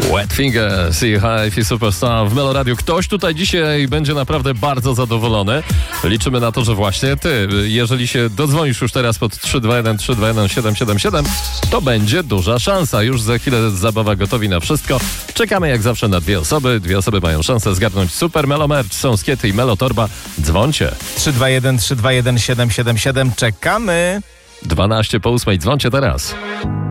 Wet Fingers i Hi-Fi Superstar w Meloradiu. Ktoś tutaj dzisiaj będzie naprawdę bardzo zadowolony. Liczymy na to, że właśnie ty. Jeżeli się dodzwonisz już teraz pod 321 321 777, to będzie duża szansa. Już za chwilę zabawa gotowi na wszystko. Czekamy jak zawsze na dwie osoby. Dwie osoby mają szansę zgarnąć super Melo Merch. Są skiety i Melo Torba. Dzwońcie. 321 321 777. Czekamy. 12 po 8. Dzwońcie teraz.